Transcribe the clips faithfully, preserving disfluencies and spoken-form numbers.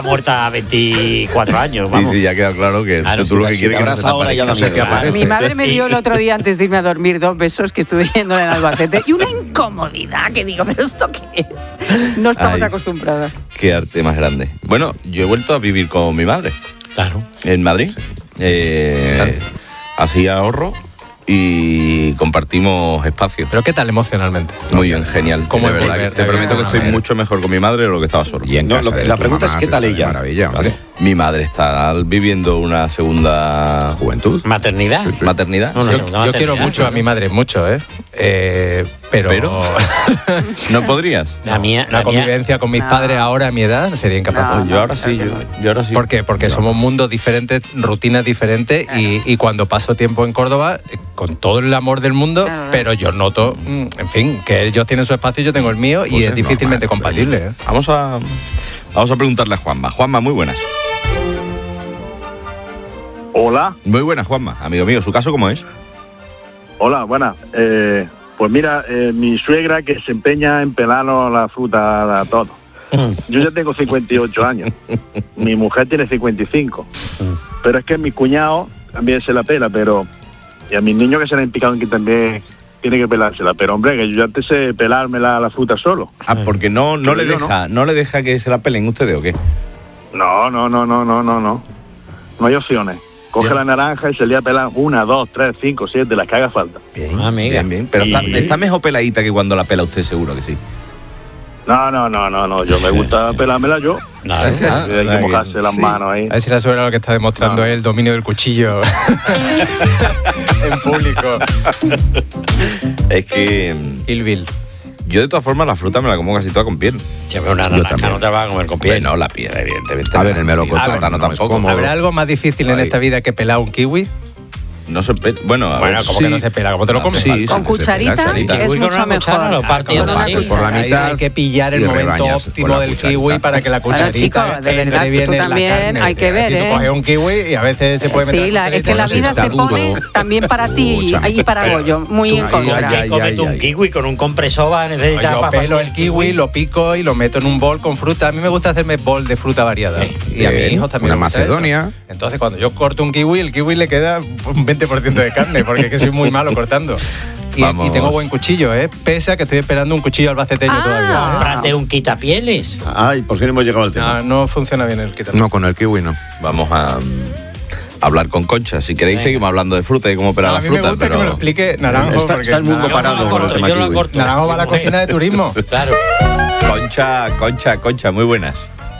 muerta a veinticuatro años, vamos. Sí, sí, ya ha quedado claro que claro, tú lo que quieres que no se te ahora ya aparezca. da miedo. Mi madre me dio el otro día antes de irme a dormir dos besos que estuve yendo en Albacete y una incomodidad que digo, ¿pero esto qué es? No estamos Ay, acostumbradas. Qué arte más grande. Bueno, yo he vuelto a vivir con mi madre Claro. en Madrid. Eh, Claro. Así ahorro y compartimos espacio. Pero ¿qué tal emocionalmente? Muy bien, genial. ¿Cómo de es verdad, volver? te prometo que A estoy ver. mucho mejor con mi madre de lo que estaba solo. Y en No, casa lo- de la tu pregunta mamá es, ¿qué se tal está de ella? Maravilla, Vale. ¿vale? Mi madre está viviendo una segunda Juventud. ¿Maternidad? maternidad. No, no, Sí. no. Yo maternidad, quiero mucho ¿no? a mi madre, mucho, ¿eh? eh pero Pero, ¿no podrías? La mía, la la mía, convivencia con mis No. padres ahora a mi edad sería incapaz. No. Pues yo ahora sí, yo, yo ahora sí. ¿Por qué? Porque somos mundos diferentes, rutinas diferentes y, y cuando paso tiempo en Córdoba, eh, con todo el amor del mundo, Claro. pero yo noto, mm, en fin, que ellos tienen su espacio y yo tengo el mío Pues y es es difícilmente normal, compatible. ¿eh? Vamos a, vamos a preguntarle a Juanma. Juanma, muy buenas. Hola, Muy buenas, Juanma. Amigo mío, ¿su caso cómo es? hola, buenas. Eh, pues mira, eh, mi suegra que se empeña en pelarnos la fruta a todo. Yo ya tengo cincuenta y ocho años. Mi mujer tiene cincuenta y cinco. Pero es que mi cuñado también se la pela, pero... Y a mis niños que se le han picado que también tiene que pelársela. Pero hombre, que yo ya antes sé pelarme la, la fruta solo. Ah, porque no, no le Pero yo deja, no le deja que se la pelen ustedes o qué. No, no, no, no, no, no, no. No hay opciones. Coge Ya. la naranja y se le va a pelar una, dos, tres, cinco, siete, las que haga falta. Bien, Ah, amiga. bien, bien. Pero está, Y- está mejor peladita que cuando la pela usted, seguro que sí. No, no, no, no, no. Yo me gusta pelármela yo. Claro. Ah, Hay que ah, mojarse bien. las Sí. manos ahí. A ver si la suegra lo que está demostrando No. es el dominio del cuchillo en público. Es que mm, Kill Bill. yo de todas formas la fruta me la como casi toda con piel. Si ve una Yo naranja también. no te la vas a comer con piel. No, la piel, evidentemente. A ver, el melocotón A ver, no, no es tampoco. cómodo. ¿Habrá algo más difícil en Ahí. esta vida que pelar un kiwi? No se pe- Bueno, a Bueno, ver, como sí. que no se pela, ¿cómo te lo No comes? hace Sí, Con sí, cucharita se pela, es Uy, con mucho una cuchara mejor. lo partimos Con una así. cuchara. Por la mitad Hay que pillar el y momento rebañas óptimo con la del cucharita. kiwi para que la Bueno, cucharita chico, de entre verdad, bien tú en la también carne. hay que ver, Aquí tú ¿eh? coges un kiwi y a veces se puede meter Sí, la la, es que la cucharita, vida está se duro. pone también para ti Escúchame. y para Goyo, muy Tú- en Ay, contra. ay, ay, Cómete un ay. kiwi con un compresor, va a necesitar Yo para pelo partir el kiwi, lo pico y lo meto en un bol con fruta. A mí me gusta hacerme bol de fruta variada. Y a mis Bien, hijos también. una les gusta macedonia. eso. Entonces, cuando yo corto un kiwi, el kiwi le queda un veinte por ciento de carne, porque es que soy muy malo cortando. Y, Vamos. y tengo buen cuchillo, ¿eh? Pese a que estoy esperando un cuchillo albaceteño Ah. todavía. ¿eh? Cómprate un quitapieles. Ay, por fin hemos llegado al tema. No, no funciona bien el quitapieles. No, con el kiwi no. Vamos a, mm, a hablar con Concha. Si queréis, Venga. seguimos hablando de fruta y cómo pelar No, la a mí me fruta. gusta pero que me lo explique Naranjo. Está- porque está el mundo Yo parado no lo con el corto, tema yo lo kiwi. corto. Naranjo va a la Mujer. cocina de turismo. Claro. Concha, Concha, Concha, muy buenas.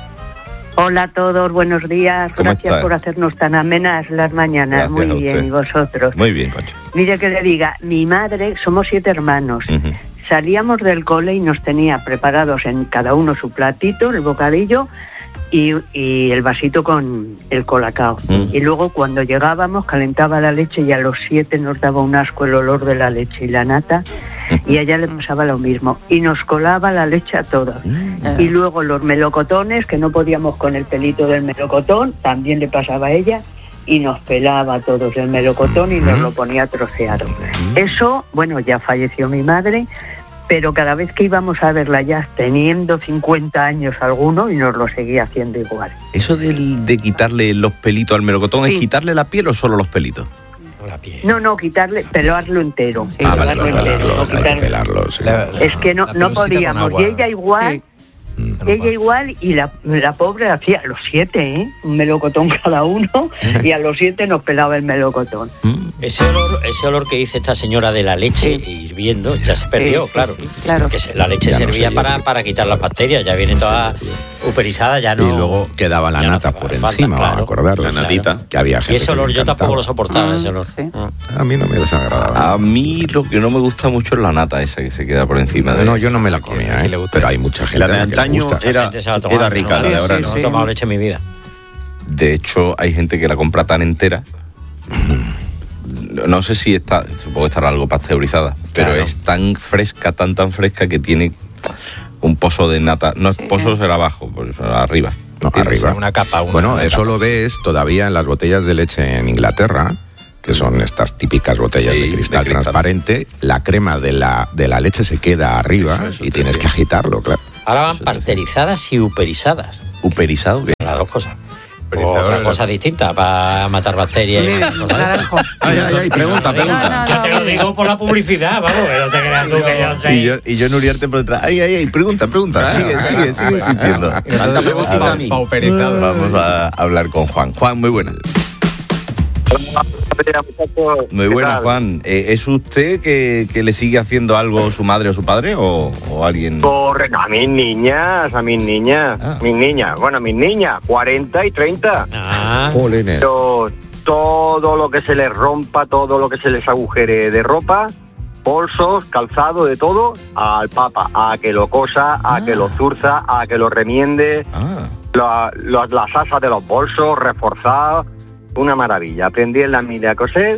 Hola a todos, buenos días. ¿Cómo Gracias estás? por hacernos tan amenas las mañanas. Gracias a Muy bien, usted. y vosotros. Muy bien, Concha. Mire que le diga, mi madre, somos siete hermanos. Ujú. Salíamos del cole y nos tenía preparados en cada uno su platito, el bocadillo y, y el vasito con el colacao. Mm. Y luego cuando llegábamos calentaba la leche y a los siete nos daba un asco el olor de la leche y la nata. Y a ella le pasaba lo mismo. Y nos colaba la leche a todos. Y luego los melocotones, que no podíamos con el pelito del melocotón, también le pasaba a ella. Y nos pelaba a todos el melocotón y nos lo ponía troceado. Eso, bueno, ya falleció mi madre, pero cada vez que íbamos a verla ya teniendo cincuenta años alguno y nos lo seguía haciendo igual. ¿Eso del- de quitarle los pelitos al melocotón Sí. es quitarle la piel o solo los pelitos? Con la piel. No, no, quitarle, pelarlo entero. Sí, Ah, vale, pelarlo vale, entero, vale, no vale, Hay que quitarle- pelarlo, sí. La- Es que no, la no pelusita con podíamos. agua. Y ella igual, Sí. Mm. ella igual, y la, la pobre hacía los siete, ¿eh? Un melocotón cada uno, y a los siete nos pelaba el melocotón. Ese olor, ese olor que dice esta señora de la leche hirviendo ya se perdió, Sí, sí, claro. sí, claro. Que se- la leche Ya no servía se para, lleva. para quitar las bacterias, ya viene toda uperizada, ya no. Y luego quedaba la ya no nata hace por falta, encima, claro. acordaros. La natita. Que había gente Y ese que le olor yo tampoco lo encantaba. soportaba, Mm, ese olor. sí. Mm. A mí no me desagradaba. A mí lo que no me gusta mucho es la nata esa que se queda por encima de... No, yo no me la comía, ¿A ¿eh? quién le gusta Pero eso? hay mucha gente La de a la que le antaño gusta. era, Gente se va a tomar, era ¿no? rica, la de Sí, ahora sí, no. No sí. he tomado leche en mi vida. De hecho, hay gente que la compra tan entera. No sé si está, supongo que estará algo pasteurizada, pero Claro. es tan fresca, tan tan fresca que tiene un pozo de nata. No es pozo, será abajo, pues arriba. No, Tiene- arriba. Una capa. Una, Bueno, una eso capa. lo ves todavía en las botellas de leche en Inglaterra, que son estas típicas botellas Sí, de, cristal de cristal. transparente. La crema de la, de la leche se queda arriba Eso, eso y te tienes decía. que agitarlo, claro. Ahora van Eso te pasteurizadas y uperizadas. ¿Uperizado qué? Las dos cosas. Pero Otra no- cosa distinta para matar bacterias y Mira, cosas de esas. naranjo. Ay, ay, ay, pregunta, pregunta. No, no, Yo te lo digo por la publicidad, vamos, que no te creas tú que yo sé. Y yo, y yo en Uriarte por detrás. Ay, ay, ay, pregunta, pregunta. Sigue, sigue, sigue insistiendo. Falta preguntita a mí. Pauperizado. Vamos a hablar con Juan. Juan, muy buena. Muy buena, Juan. Eh, ¿Es usted que, que le sigue haciendo algo su madre o su padre o, o alguien? Correcto, a mis niñas, a mis niñas, Ah. mis niñas, bueno, mis niñas, cuarenta y treinta. Ah, Jolines. Pero todo lo que se les rompa, todo lo que se les agujere de ropa, bolsos, calzado, de todo, al papa, a que lo cosa, a Ah. que lo zurza, a que lo remiende, Ah, la- la- las asas de los bolsos reforzados, una maravilla. Aprendí en la milla a coser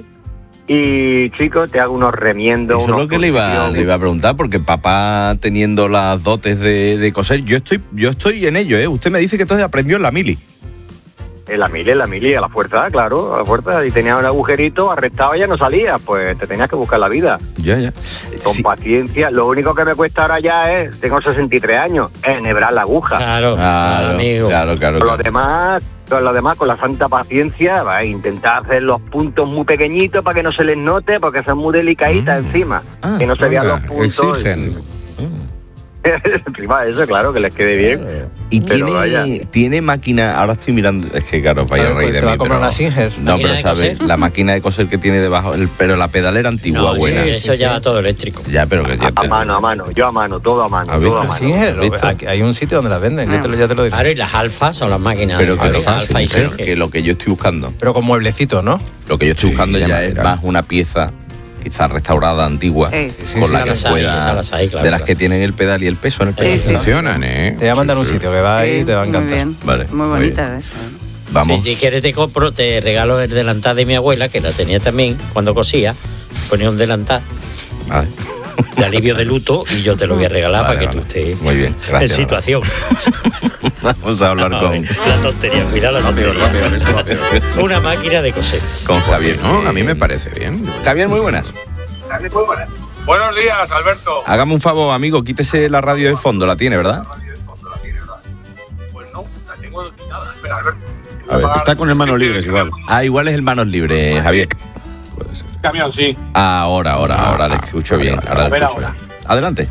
y, chicos, te hago unos remiendos. eso es unos lo que le iba, posiciones. le iba a preguntar, porque papá teniendo las dotes de, de coser, yo estoy, yo estoy en ello, ¿eh? Usted me dice que entonces aprendió en la mili. En la mili, en la mili, a la fuerza, claro, a la fuerza. Y tenía un agujerito, arrestado ya no salía, pues te tenías que buscar la vida. Ya, ya. Con Sí. paciencia. Lo único que me cuesta ahora ya es, tengo sesenta y tres años, enhebrar la aguja. claro, Claro, amigo. claro, claro. Con lo claro. demás, con lo demás, con la santa paciencia, va a intentar hacer los puntos muy pequeñitos para que no se les note, porque son muy delicaditas encima. Ah, que no se vean Venga, los puntos. exigen. Encima de eso, claro, que les quede bien. Y Pero tiene, vaya. tiene máquina, ahora estoy mirando, es que claro, vaya Claro, a reír pues de te va mí, a comprar pero- una Singer. No, ¿Máquina pero de sabes, coser? la máquina de coser que tiene debajo, el, pero la pedalera antigua, No, buena. sí, eso sí, ya sí. va todo eléctrico. Ya, pero que ya A te- mano, a mano, yo a mano, todo a mano. ¿Has todo visto? a mano. Singer, ¿Visto? aquí hay un sitio donde las venden, ya te lo, ya te lo diré. Claro, y las alfas son las máquinas. Pero que, de lo, alfa y pero Singer. que lo que yo estoy buscando, Pero con mueblecitos, ¿no? lo que yo estoy Sí, buscando ya ya me es dirá. más una pieza, quizás restaurada, antigua, Sí. Sí, con sí, la sí, que las hay, pueda, esas las hay, claro, de las claro. que tienen el pedal y el peso en el pedal. Sí, sí. Funcionan, ¿eh? Te voy a mandar un Sí, sí. sitio que va ahí y Sí, te va a muy encantar. bien. Vale, Muy muy bonita eso. Vamos. Si quieres te compro, te regalo el delantal de mi abuela, que la tenía también cuando cosía. Ponía un delantal Vale. de alivio de luto y yo te lo voy a regalar Vale, para que vale. tú estés Muy bien, gracias, en situación. Vamos a hablar A con, ver, la tontería, cuidado la tontería. Una máquina de coser. con Javier. No, a mí me parece bien. Javier, muy buenas. Buenos días, Alberto. Hágame un favor, amigo, quítese la radio de fondo, la tiene, ¿verdad? Pues no, la tengo quitada. Espera, Alberto. A ver, Está con hermanos libres igual. Ah, igual es el manos libres, Javier. Puede ser. Camión, sí. Ah, ahora, ahora, ahora le escucho bien. Ahora A le ver escucho ahora. bien. Adelante.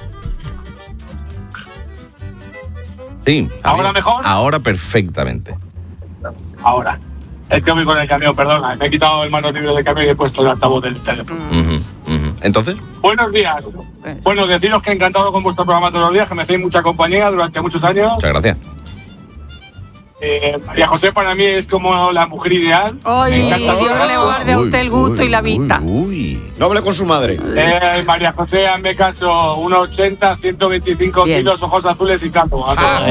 Sí. ¿Ahora Javier. mejor? Ahora perfectamente. Ahora. Es que voy con el camión, perdona. Me he quitado el mano libre del camión y he puesto el altavoz del teléfono. Ujú, ujú. Entonces, Buenos días. Bueno, deciros que encantado con vuestro programa todos los días, que me hacéis mucha compañía durante muchos años. muchas gracias. Eh, María José para mí es como la mujer ideal. Ay, Me encanta Dios todo. le guarde a usted el gusto y la vista. Uy, uy. No hable con su madre. Eh, María José, hazme caso, uno ochenta, ciento veinticinco Bien. kilos, ojos azules y calvo. A Ah,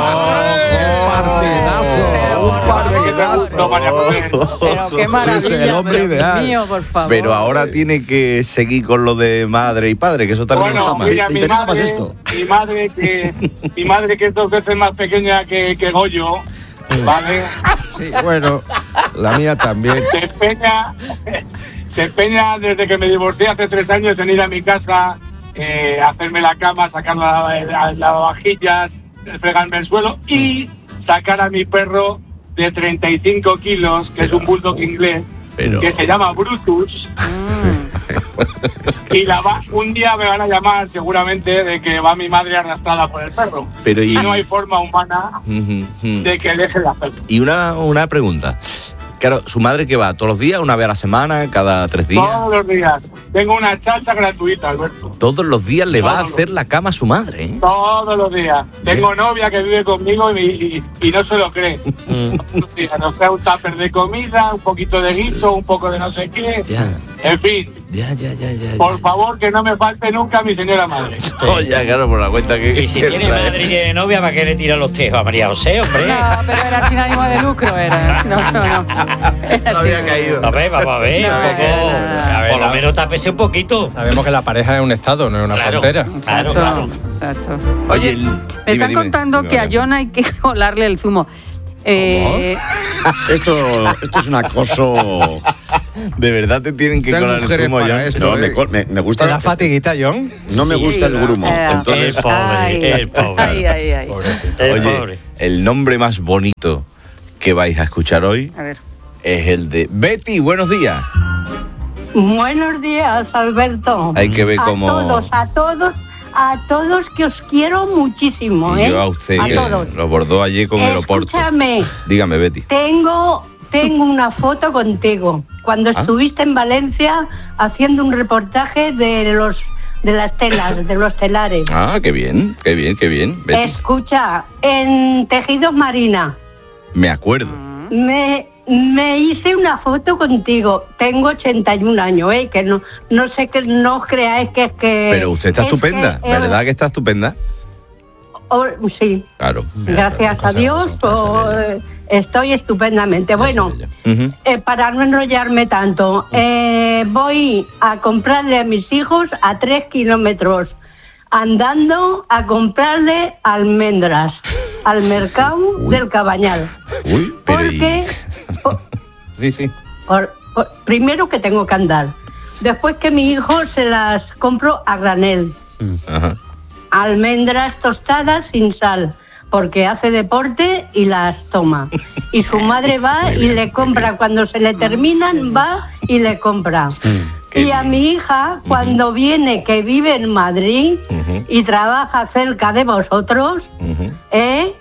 todos. Un partidazo. No, María José. Pero qué maravilla. Sí, es el hombre pero, Dios ideal. mío, por favor. Pero ahora tiene que seguir con lo de madre y padre, que eso también Bueno, lo llama. mira, ¿Te mi interesa más madre, esto? mi madre que mi madre que es dos veces más pequeña que, que Goyo, ¿vale? Sí, bueno, la mía también. Se empeña, se empeña desde que me divorcié hace tres años en ir a mi casa, eh, hacerme la cama, sacar la- la- las lavavajillas, fregarme el suelo y sacar a mi perro de treinta y cinco kilos, que es un bulldog inglés, Pero- que se llama Brutus. Mm. Y la va, un día me van a llamar seguramente de que va mi madre arrastrada por el perro. Pero y, Y no hay forma humana Ujú, ujú. de que deje de hacerlo. Y una, una pregunta. Claro, su madre que va todos los días, una vez a la semana, cada tres días. Todos los días. Tengo una chacha gratuita, Alberto. Todos los días le va a Todos. hacer la cama a su madre, ¿eh? Todos los días. Tengo novia que vive conmigo y, y- y no se lo cree. Mm. Todos los días. Nos trae un tupper de comida, un poquito de guiso, un poco de no sé qué. Ya, En fin, ya, ya, ya, ya. por favor, que no me falte nunca mi señora madre. Oh, ya, claro, por la cuenta que. Y si que tiene trae. madre y tiene novia, ¿para qué le tira los tejos a María José, hombre? No, pero era sin ánimo de lucro, era. No, no, no. Era No había sin- caído. A ver, vamos a ver, No, un poco. no, no, no. A ver, Por lo la- menos tápese un poquito. Sabemos que la pareja es un estado, no es una Claro. frontera. Claro, Exacto, claro. exacto. Oye, el- Me dime, están dime, contando dime, que a María. John hay que colarle el zumo. Eh, Esto, esto es un acoso. De verdad te tienen que Las colar el mujeres zumo, para John. esto, No, eh. me, co- me, me ¿Te gusta. da fatiguita, John? No me Sí, gusta el grumo. eh, El Entonces, pobre, Ay, el pobre. Ay, ay, ay. El Oye, pobre. el nombre más bonito que vais a escuchar hoy A ver. es el de Betty. Buenos días. Buenos días, Alberto. Hay que ver a cómo- todos, a todos, a todos que os quiero muchísimo, Y ¿eh? yo a usted, a que todos. lo bordó allí con el Oporto. Escúchame, Dígame, Betty. tengo, tengo una foto contigo cuando ¿Ah? estuviste en Valencia haciendo un reportaje de los de las telas, de los telares. Ah, qué bien, qué bien, qué bien. Betty, Escucha, en Tejidos Marina. me acuerdo. Me, me hice una foto contigo. Tengo ochenta y un años, ¿eh? Que no, no sé que no os creáis que es que... Pero usted está es estupenda, que, eh, ¿verdad que está estupenda? oh, sí, Claro. gracias a Dios, oh, eh, estoy estupendamente. Bueno, Ujú. eh, para no enrollarme tanto, eh, voy a comprarle a mis hijos a tres kilómetros, andando a comprarle almendras al mercado del Cabañal. Uy, pero y- Porque... Sí, sí. Por- por- primero que tengo que andar. Después que mi hijo se las compro a granel. Ajá. Almendras tostadas sin sal, porque hace deporte y las toma. Y su madre va y le compra, cuando se le terminan, va y le compra. Qué Y a mi hija, cuando viene, que vive en Madrid Ujú. y trabaja cerca de vosotros, Ujú. ¿eh?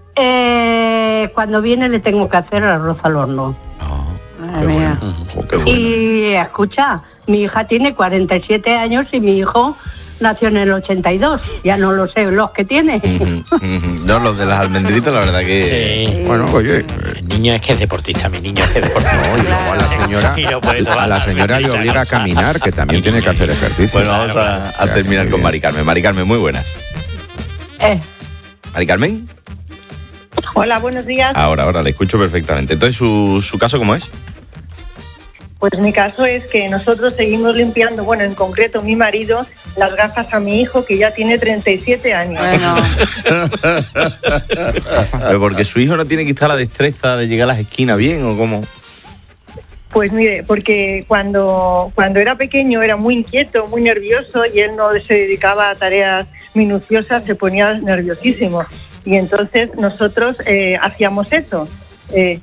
Eh, cuando viene le tengo que hacer arroz al horno. Madre mía. Jo, qué bueno. Y escucha, mi hija tiene cuarenta y siete años y mi hijo nació en el ochenta y dos. Ya no lo sé los que tiene. Ujú, ujú. No, los de las almendritas, la verdad que... Sí. Bueno, oye, El niño es que es deportista, mi niño es que es deportista. no, y luego a la señora, Y no puede tomar a la señora le almendrita, obliga a cosa. caminar, que también tiene que hacer ejercicio. Bueno, vamos a, a terminar con Mari Carmen. Mari Carmen, muy buenas. Eh, Mari Carmen, Hola, buenos días. ahora, ahora, le escucho perfectamente. Entonces, ¿su, su caso cómo es? Pues mi caso es que nosotros seguimos limpiando, bueno, en concreto mi marido, las gafas a mi hijo que ya tiene treinta y siete años. Bueno, Pero porque su hijo no tiene quizá la destreza de llegar a las esquinas bien, ¿o cómo? Pues mire, porque cuando, cuando era pequeño era muy inquieto, muy nervioso y él no se dedicaba a tareas minuciosas, se ponía nerviosísimo. Y entonces nosotros eh, hacíamos eso. Eh,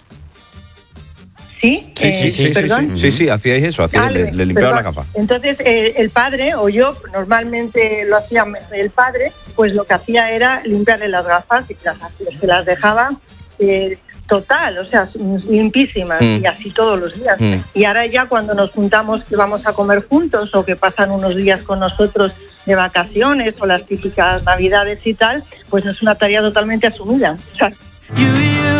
¿Sí? Sí, Eh, sí, sí, sí, ¿perdón? sí, sí, sí, hacíais eso, hacíais, Vale, le, le limpiaba la perdón. capa. Entonces, eh, el padre o yo, normalmente lo hacía el padre, pues lo que hacía era limpiarle las gafas y las, se las dejaba eh, total, o sea, limpísimas, Mm. y así todos los días. Mm. Y ahora ya cuando nos juntamos que vamos a comer juntos o que pasan unos días con nosotros de vacaciones o las típicas navidades y tal, pues es una tarea totalmente asumida. O sea,